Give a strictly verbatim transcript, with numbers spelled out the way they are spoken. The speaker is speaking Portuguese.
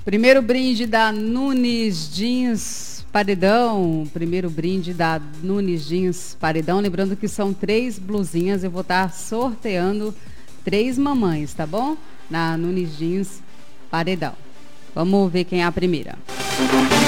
Primeiro brinde da Nunes Jeans Paredão. Primeiro brinde da Nunes Jeans Paredão. Lembrando que são três blusinhas. Eu vou estar sorteando três mamães, tá bom? Na Nunes Jeans Paredão. Vamos ver quem é a primeira.